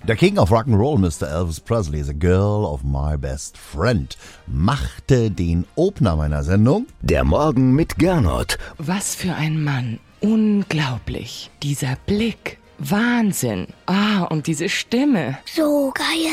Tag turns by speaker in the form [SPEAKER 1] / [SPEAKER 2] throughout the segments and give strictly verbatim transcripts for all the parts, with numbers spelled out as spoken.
[SPEAKER 1] Der King of Rock'n'Roll, Mister Elvis Presley, The Girl of My Best Friend, machte den Opener meiner Sendung.
[SPEAKER 2] Der Morgen mit Gernot.
[SPEAKER 3] Was für ein Mann. Unglaublich. Dieser Blick. Wahnsinn. Ah, und diese Stimme.
[SPEAKER 4] So geil.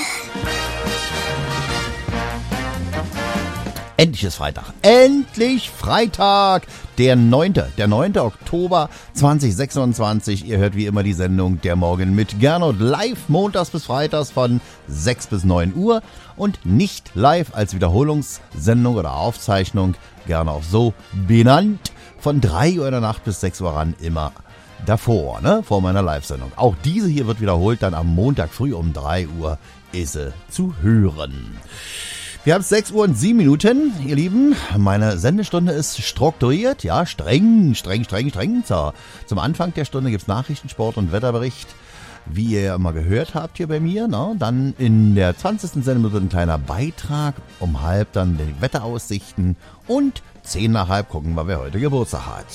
[SPEAKER 1] Endlich ist Freitag. Endlich Freitag. Der neunte. Der neunte Oktober zweitausendsechsundzwanzig. Ihr hört wie immer die Sendung Der Morgen mit Gernot live montags bis freitags von sechs bis neun Uhr und nicht live als Wiederholungssendung oder Aufzeichnung, gerne auch so benannt, von drei Uhr in der Nacht bis sechs Uhr ran, immer davor, ne, vor meiner Live-Sendung. Auch diese hier wird wiederholt, dann am Montag früh um drei Uhr ist sie zu hören. Wir haben sechs Uhr und sieben Minuten, ihr Lieben. Meine Sendestunde ist strukturiert, ja, streng, streng, streng, streng. So, zum Anfang der Stunde gibt's Nachrichten, Sport und Wetterbericht, wie ihr ja immer gehört habt hier bei mir. Ne? Dann in der zwanzigsten Sendeminute ein kleiner Beitrag, um halb dann die Wetteraussichten und zehn nach halb gucken wir, wer heute Geburtstag hat.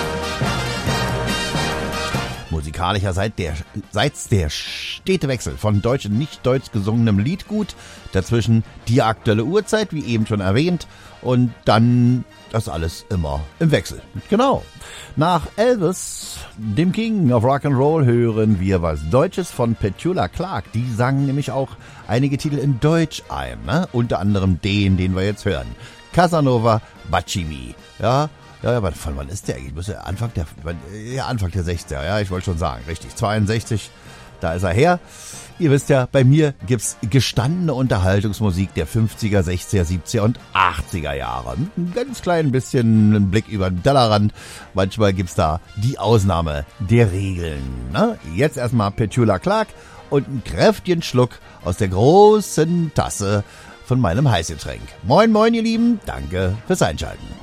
[SPEAKER 1] Musikalischer seit der, seit's der stete Wechsel von deutsch und nicht deutsch gesungenem Liedgut, dazwischen die aktuelle Uhrzeit, wie eben schon erwähnt, und dann das alles immer im Wechsel. Genau. Nach Elvis, dem King of Rock'n'Roll, hören wir was Deutsches von Petula Clark. Die sangen nämlich auch einige Titel in Deutsch ein, ne? Unter anderem den, den wir jetzt hören. Casanova Bacimi, ja. Ja, aber von wann ist der eigentlich? Muss ja Anfang der, ja, Anfang der sechziger, ja, ich wollte schon sagen, richtig, zweiundsechzig, da ist er her. Ihr wisst ja, bei mir gibt's gestandene Unterhaltungsmusik der fünfziger, sechziger, siebziger und achtziger Jahre. Ein ganz klein bisschen einen Blick über den Tellerrand. Manchmal gibt's da die Ausnahme der Regeln. Ne? Jetzt erstmal Petula Clark und einen kräftigen Schluck aus der großen Tasse von meinem Heißgetränk. Moin, moin, ihr Lieben, danke fürs Einschalten.